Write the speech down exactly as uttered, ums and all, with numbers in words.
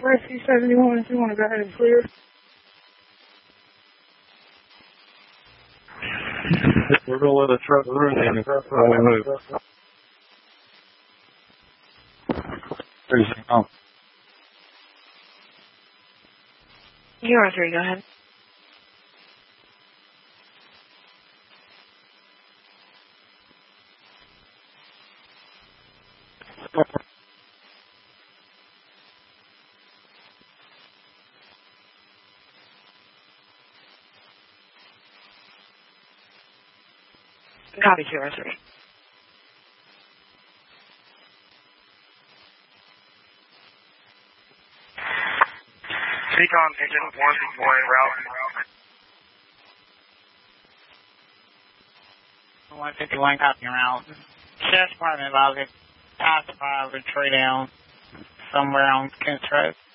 R C seventy-one, if you want to go ahead and clear. We're going to let the truck run in and move. There's no. U R three, go ahead. Copy, U R three. Seacon Agent one four en route. one fifty-one, copy route. Sheriff's Department about to pass by retreat down somewhere on Kent's Road.